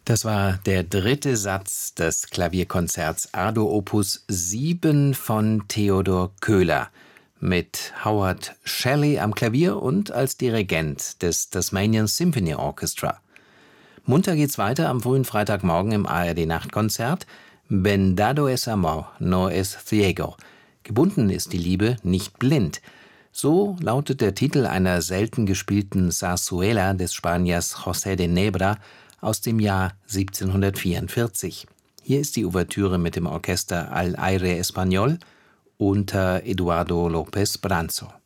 Das war der dritte Satz des Klavierkonzerts A-Dur Opus 7 von Theodor Köhler mit Howard Shelley am Klavier und als Dirigent des Tasmanian Symphony Orchestra. Munter geht's weiter am frühen Freitagmorgen im ARD-Nachtkonzert. Vendado es amor, no es ciego. Gebunden ist die Liebe, nicht blind. So lautet der Titel einer selten gespielten Zarzuela des Spaniers José de Nebra aus dem Jahr 1744. Hier ist die Ouvertüre mit dem Orchester Al Aire Español unter Eduardo López Branzo.